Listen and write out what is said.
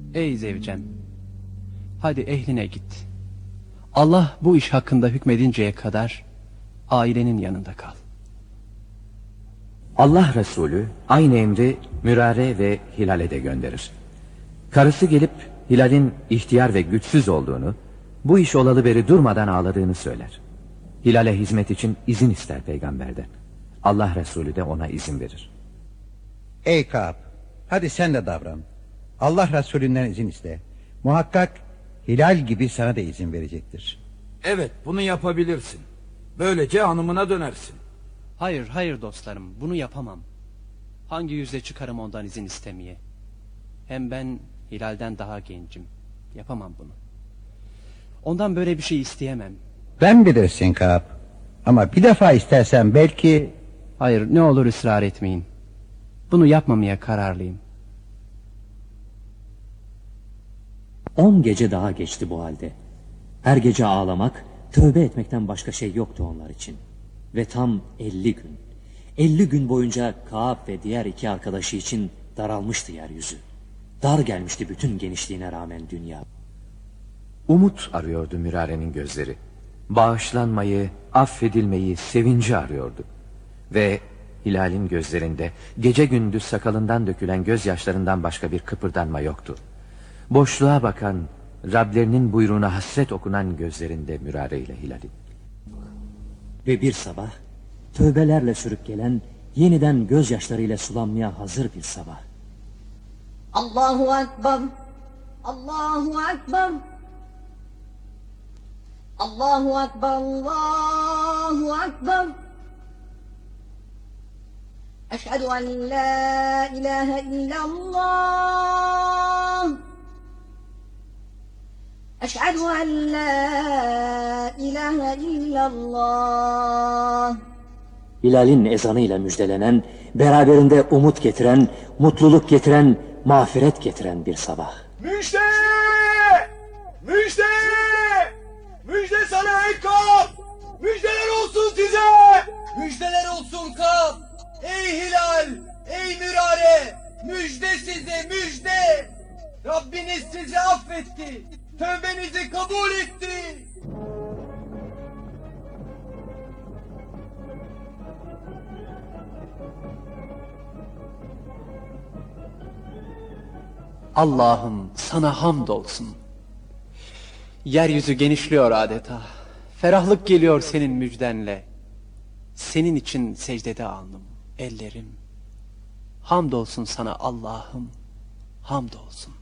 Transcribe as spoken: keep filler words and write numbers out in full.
Ey zevcem, hadi ehline git. Allah bu iş hakkında hükmedinceye kadar ailenin yanında kal. Allah Resulü aynı emri Mürare ve Hilal'e de gönderir. Karısı gelip Hilal'in ihtiyar ve güçsüz olduğunu, bu iş olalı beri durmadan ağladığını söyler. Hilal'e hizmet için izin ister peygamberden. Allah Resulü de ona izin verir. Ey Kâb, hadi sen de davran. Allah Resulünden izin iste. Muhakkak Hilal gibi sana da izin verecektir. Evet, bunu yapabilirsin. Böylece hanımına dönersin. Hayır, hayır dostlarım, bunu yapamam. Hangi yüzle çıkarım ondan izin istemeye? Hem ben Hilal'den daha gencim. Yapamam bunu. Ondan böyle bir şey isteyemem. Ben bilirsin Kâb. Ama bir defa istersen belki... Hayır, ne olur ısrar etmeyin. Bunu yapmamaya kararlıyım. On gece daha geçti bu halde. Her gece ağlamak, tövbe etmekten başka şey yoktu onlar için. Ve tam elli gün. Elli gün boyunca Kâb ve diğer iki arkadaşı için daralmıştı yeryüzü. Dar gelmişti bütün genişliğine rağmen dünya. Umut arıyordu Mürare'nin gözleri. Bağışlanmayı, affedilmeyi, sevinci arıyordu. Ve Hilal'in gözlerinde gece gündüz sakalından dökülen gözyaşlarından başka bir kıpırdanma yoktu. Boşluğa bakan, Rablerinin buyruğuna hasret okunan gözlerinde Mürare ile Hilal'in. Ve bir sabah, tövbelerle sürüp gelen, yeniden gözyaşlarıyla sulanmaya hazır bir sabah. Allahu Ekber, Allahu Ekber, Allahu Ekber, Allahu Ekber. Eşhedü en la ilahe illallah. Eşhedü en la ilahe illallah. Hilal'in ezanıyla müjdelenen, beraberinde umut getiren, mutluluk getiren, mağfiret getiren bir sabah. Müjde! Müjde! Müjde sana ey Kâb! Müjdeler olsun size! Müjdeler olsun Kâb! Ey Hilal! Ey Mürare! Müjde size müjde! Rabbiniz sizi affetti! Tövbenizi kabul etti! Allah'ım sana hamdolsun. Yeryüzü genişliyor adeta. Ferahlık geliyor senin müjdenle. Senin için secdede alnım, ellerim. Hamdolsun sana Allah'ım, hamdolsun.